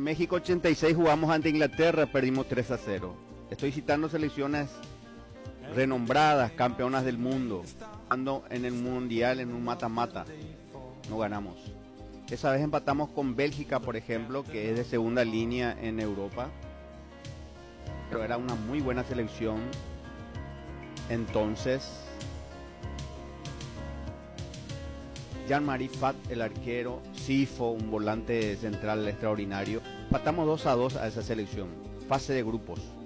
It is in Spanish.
México 86 jugamos ante Inglaterra, perdimos 3-0. Estoy citando selecciones renombradas, campeonas del mundo. Ando en el mundial en un mata-mata, no ganamos. Esa vez empatamos con Bélgica, por ejemplo, que es de segunda línea en Europa. Pero era una muy buena selección. Entonces, Jean-Marie Fat, el arquero, Sifo, un volante central extraordinario. Empatamos 2-2 a esa selección. Fase de grupos.